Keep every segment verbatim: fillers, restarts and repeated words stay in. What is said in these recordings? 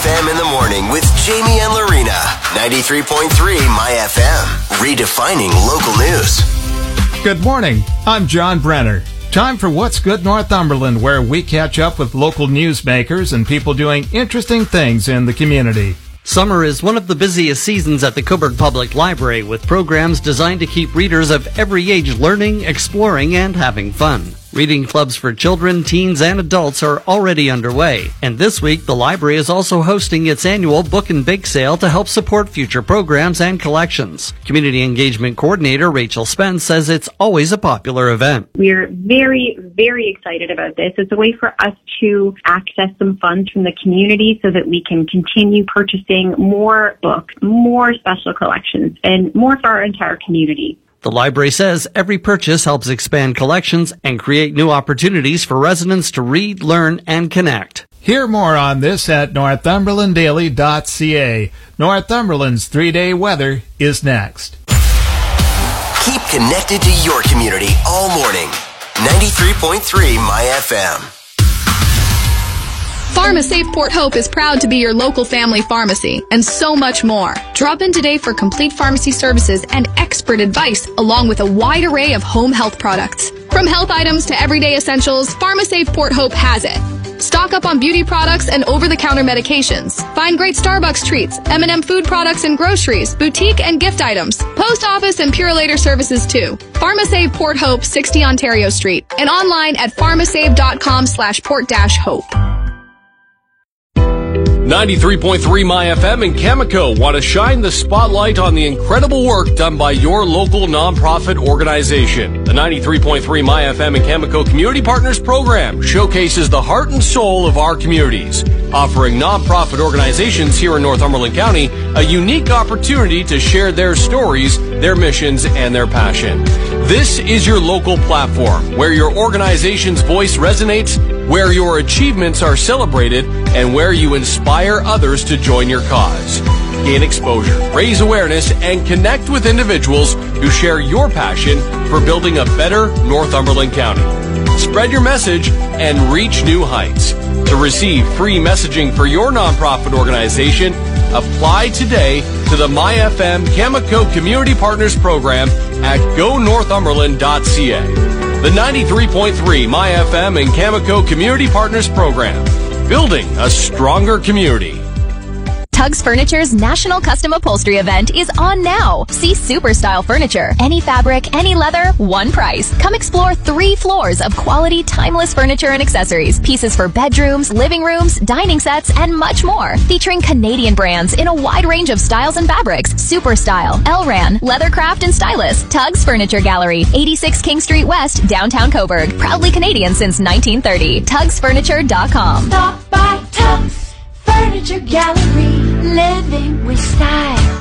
F M in the morning with Jamie and Lorena. ninety-three point three My F M. Redefining local news. Good morning. I'm John Brenner. Time for What's Good Northumberland, where we catch up with local newsmakers and people doing interesting things in the community. Summer is one of the busiest seasons at the Cobourg Public Library, with programs designed to keep readers of every age learning, exploring, and having fun. Reading clubs for children, teens, and adults are already underway. And this week, the library is also hosting its annual Book and Bake Sale to help support future programs and collections. Community Engagement Coordinator Rachel Spence says it's always a popular event. We're very, very excited about this. It's a way for us to access some funds from the community so that we can continue purchasing more books, more special collections, and more for our entire community. The library says every purchase helps expand collections and create new opportunities for residents to read, learn, and connect. Hear more on this at northumberland daily dot c a. Northumberland's three-day weather is next. Keep connected to your community all morning. ninety-three point three My F M. PharmaSafe Port Hope is proud to be your local family pharmacy, and so much more. Drop in today for complete pharmacy services and expert advice, along with a wide array of home health products. From health items to everyday essentials, PharmaSafe Port Hope has it. Stock up on beauty products and over-the-counter medications. Find great Starbucks treats, M and M food products and groceries, boutique and gift items, post office and Purolator services too. PharmaSave Port Hope, sixty Ontario Street, and online at pharmasave.com slash port dash hope. ninety-three point three My F M and Cameco want to shine the spotlight on the incredible work done by your local nonprofit organization. The ninety-three point three My F M and Cameco Community Partners Program showcases the heart and soul of our communities, offering nonprofit organizations here in Northumberland County a unique opportunity to share their stories, their missions, and their passion. This is your local platform where your organization's voice resonates, where your achievements are celebrated, and where you inspire others to join your cause. Gain exposure, raise awareness, and connect with individuals who share your passion for building a better Northumberland County. Spread your message and reach new heights. To receive free messaging for your nonprofit organization, apply today to the My F M Cameco Community Partners Program at go northumberland dot c a. The ninety-three point three My F M and Cameco Community Partners Program, building a stronger community. Tugs Furniture's National Custom Upholstery event is on now. See Super Style Furniture. Any fabric, any leather, one price. Come explore three floors of quality, timeless furniture and accessories. Pieces for bedrooms, living rooms, dining sets, and much more. Featuring Canadian brands in a wide range of styles and fabrics. Super Style, Elran, Leathercraft, and Stylus. Tugs Furniture Gallery, eighty-six King Street West, downtown Cobourg. Proudly Canadian since nineteen thirty. tugs furniture dot com. Stop by Tugs Furniture Gallery, living with style.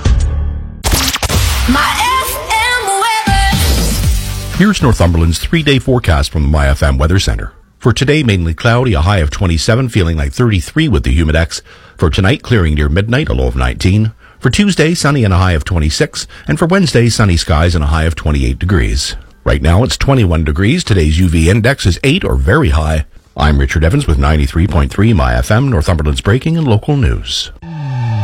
My F M weather. Here's Northumberland's three-day forecast from the My F M Weather Center. For today, mainly cloudy, a high of twenty-seven, feeling like thirty-three with the humidex. For tonight, clearing near midnight, a low of nineteen. For Tuesday, sunny and a high of twenty-six. And for Wednesday, sunny skies and a high of twenty-eight degrees. Right now, it's twenty-one degrees. Today's U V index is eight or very high. I'm Richard Evans with ninety-three point three My F M, Northumberland's breaking and local news.